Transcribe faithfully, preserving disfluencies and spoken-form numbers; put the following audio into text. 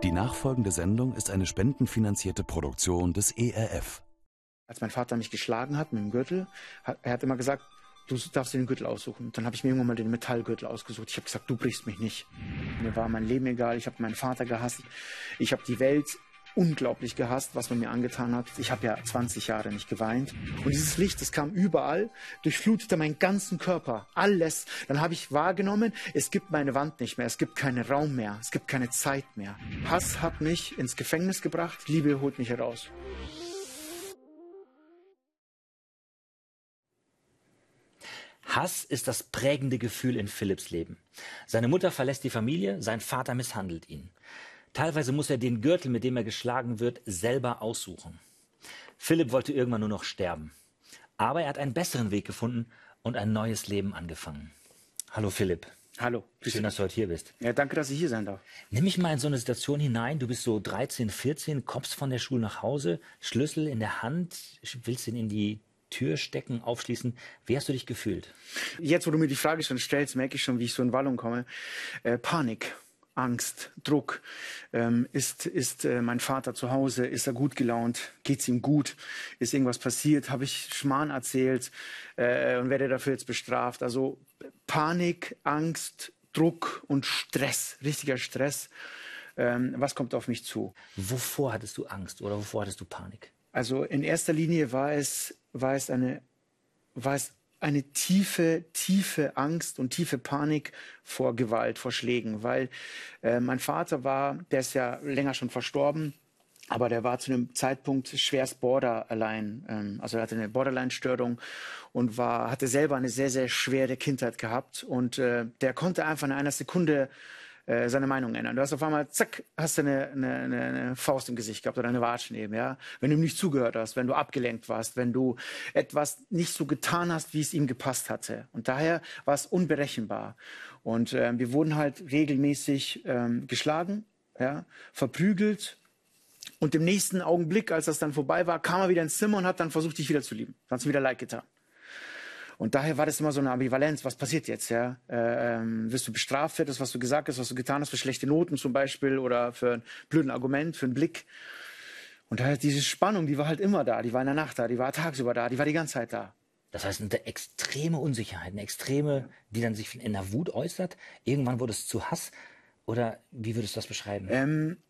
Die nachfolgende Sendung ist eine spendenfinanzierte Produktion des E R F. Als mein Vater mich geschlagen hat mit dem Gürtel, hat, er hat immer gesagt, du darfst dir den Gürtel aussuchen. Dann habe ich mir irgendwann mal den Metallgürtel ausgesucht. Ich habe gesagt, du brichst mich nicht. Mir war mein Leben egal, ich habe meinen Vater gehasst. Ich habe die Welt unglaublich gehasst, was man mir angetan hat. Ich habe ja zwanzig Jahre nicht geweint. Und dieses Licht, das kam überall, durchflutete meinen ganzen Körper, alles. Dann habe ich wahrgenommen, es gibt meine Wand nicht mehr, es gibt keinen Raum mehr, es gibt keine Zeit mehr. Hass hat mich ins Gefängnis gebracht, Liebe holt mich heraus. Hass ist das prägende Gefühl in Philipps Leben. Seine Mutter verlässt die Familie, sein Vater misshandelt ihn. Teilweise muss er den Gürtel, mit dem er geschlagen wird, selber aussuchen. Philipp wollte irgendwann nur noch sterben. Aber er hat einen besseren Weg gefunden und ein neues Leben angefangen. Hallo Philipp. Hallo. Schön, dass du heute hier bist. Ja, danke, dass ich hier sein darf. Nimm mich mal in so eine Situation hinein. Du bist so dreizehn, vierzehn, kommst von der Schule nach Hause, Schlüssel in der Hand, willst ihn in die Tür stecken, aufschließen. Wie hast du dich gefühlt? Jetzt, wo du mir die Frage schon stellst, merke ich schon, wie ich so in Wallung komme. Äh, Panik. Angst, Druck. Ähm, ist ist äh, mein Vater zu Hause? Ist er gut gelaunt? Geht's ihm gut? Ist irgendwas passiert? Habe ich Schmarrn erzählt äh, und werde dafür jetzt bestraft? Also Panik, Angst, Druck und Stress, richtiger Stress. Ähm, was kommt auf mich zu? Wovor hattest du Angst oder wovor hattest du Panik? Also in erster Linie war es war es eine war es eine tiefe, tiefe Angst und tiefe Panik vor Gewalt, vor Schlägen, weil äh, mein Vater war, der ist ja länger schon verstorben, aber der war zu einem Zeitpunkt schwerst Borderline, ähm, also er hatte eine Borderline-Störung und war, hatte selber eine sehr, sehr schwere Kindheit gehabt und äh, der konnte einfach in einer Sekunde äh, seine Meinung ändern. Du hast auf einmal, zack, hast du eine, eine, eine Faust im Gesicht gehabt oder eine Watschen eben, ja. Wenn du ihm nicht zugehört hast, wenn du abgelenkt warst, wenn du etwas nicht so getan hast, wie es ihm gepasst hatte. Und daher war es unberechenbar. Und äh, wir wurden halt regelmäßig ähm, geschlagen, ja, verprügelt. Und im nächsten Augenblick, als das dann vorbei war, kam er wieder ins Zimmer und hat dann versucht, dich wieder zu lieben. Hat es wieder leid getan. Und daher war das immer so eine Ambivalenz. Was passiert jetzt? Ja? Ähm, wirst du bestraft für das, was du gesagt hast, was du getan hast, für schlechte Noten zum Beispiel oder für ein blöden Argument, für einen Blick? Und daher diese Spannung, die war halt immer da. Die war in der Nacht da, die war tagsüber da, die war die ganze Zeit da. Das heißt, eine extreme Unsicherheit, eine extreme, die dann sich in der Wut äußert. Irgendwann wurde es zu Hass. Oder wie würdest du das beschreiben? Ähm,